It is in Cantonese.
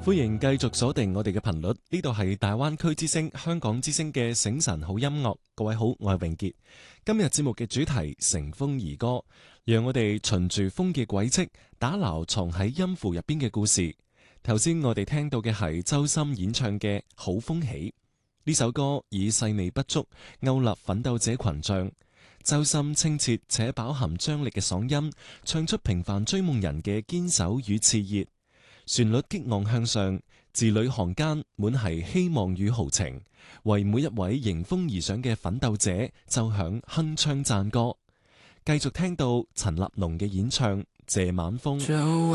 歡迎繼續鎖定我哋嘅頻率，呢度係大灣區之聲、香港之聲嘅醒晨好音樂。各位好，我係永傑。今日節目嘅主題乘風而歌，讓我哋循住風嘅軌跡，打撈藏喺音符入邊嘅故事。頭先我哋聽到嘅係周深演唱嘅《好風起》，呢首歌以細膩不足勾勒奮鬥者群像。周深清澈且飽含張力嘅嗓音，唱出平凡追夢人嘅堅守與熾熱。旋律激昂向上，字裏行間滿係希望與豪情，為每一位迎風而上嘅奮鬥者奏響鏗鏘讚歌。繼續聽到陳立農嘅演唱《謝晚風》。